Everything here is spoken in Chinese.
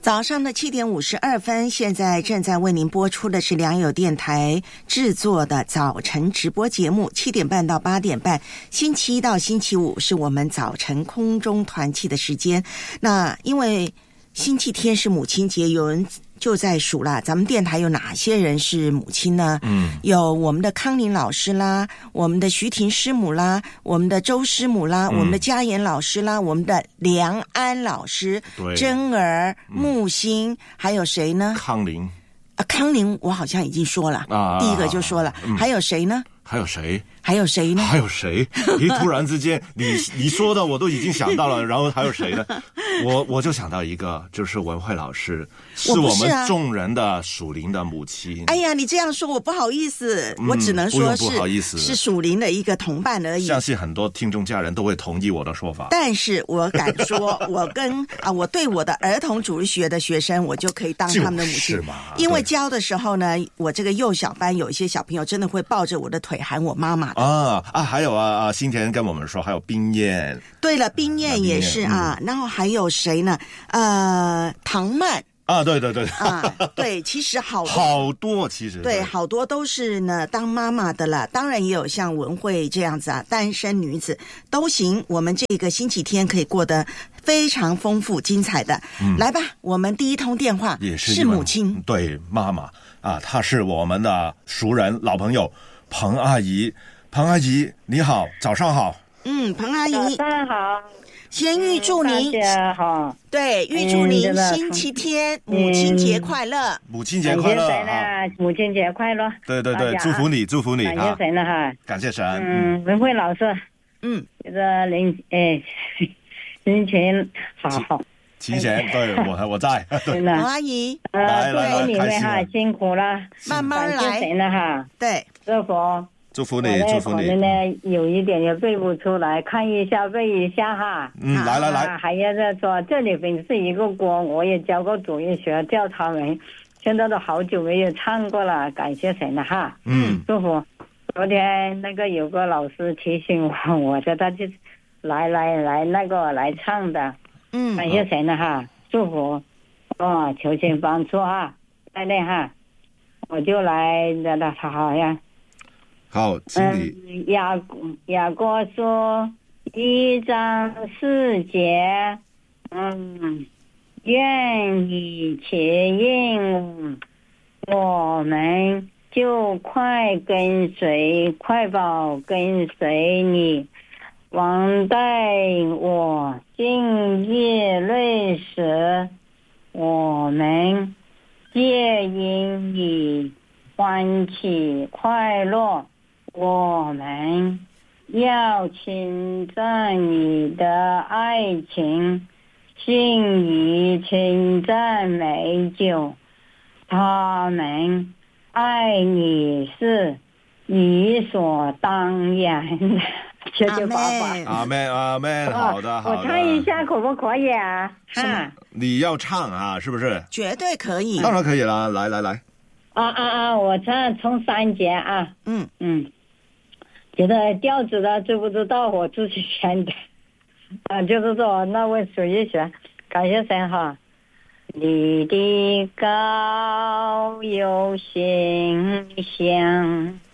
早上的7:52，现在正在为您播出的是良友电台制作的早晨直播节目，7点半到8点半，星期一到星期五是我们早晨空中团契的时间。那因为星期天是母亲节，有人就在数啦，咱们电台有哪些人是母亲呢？有我们的康宁老师啦，我们的徐婷师母啦，我们的周师母啦，我们的嘉言老师啦，我们的梁安老师，珍儿、木星，还有谁呢？ 康宁康宁我好像已经说了，第一个就说了，还有谁呢？ 还有谁？ 还有谁呢？ 还有谁？你突然之间，你说的我都已经想到了，然后还有谁呢？我就想到一个，就是文慧老师，是我们众人的属灵的母亲。 哎呀，你这样说我不好意思，我只能说是不好意思， 是属灵的一个同伴而已。 相信很多听众家人都会同意我的说法。 但是我敢说，我对我的儿童主日学的学生，我就可以当他们的母亲，因为教的时候呢，我这个幼小班有一些小朋友真的会抱着我的腿喊我妈妈的。 还有新田跟我们说，还有冰燕。 对了，冰燕也是然后还有谁呢？唐曼。 对对，其实好多其实对好多都是呢当妈妈的了，当然也有像文慧这样子单身女子都行。我们这个星期天可以过得非常丰富精彩的。来吧，我们第一通电话也是母亲， 对，妈妈她是我们的熟人老朋友彭阿姨。彭阿姨你好，早上好。 彭阿姨早上好。 先预祝您好， 对，预祝您星期天母亲节快乐， 母亲节快乐， 母亲节快乐， 对，祝福你，祝福你， 感谢神了哈， 感谢神。 文慧老师，这个心情好， 琴弦，对我在， 真的， 阿姨， 祝福你们哈，辛苦了， 慢慢来， 感谢神了哈， 对， 师傅。 祝福你，祝福你。 可能呢有一点也背不出来，看一下背一下哈。 来。 还要再说，这里边是一个歌，我也教过主日学，教他们，现在都好久没有唱过了，感谢神了哈。祝福。昨天那个有个老师提醒我叫他去来来唱的。感谢神了哈，祝福。求神帮助哈，在那哈，我就来的他好像。 好，请你。 雅各书1章4节，愿以其应，我们就快跑跟随你。王待我今日累时，我们皆因你欢喜快乐。我们要称赞你的爱情，信于称赞美酒。他们爱你是理所当然的。谢谢爸爸。 阿妹，好的。 我唱一下可不可以啊？ 你要唱是不是？ 绝对可以。 当然可以了，来。 我唱从3节啊。觉得调子的知不知道我自己选的就是说那位属于学，感谢神哈。你的高有馨香，